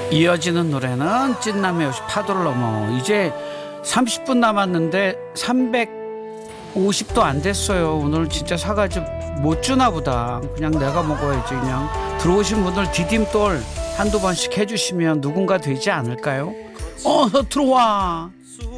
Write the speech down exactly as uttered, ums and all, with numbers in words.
이어지는 노래는 찐남의 요시 파도를 넘어. 이제 삼십 분 남았는데 삼백오십도 안 됐어요. 오늘 진짜 사과즙 못 주나 보다. 그냥 내가 먹어야지. 그냥 들어오신 분들 디딤돌 한두 번씩 해주시면 누군가 되지 않을까요? 어 들어와.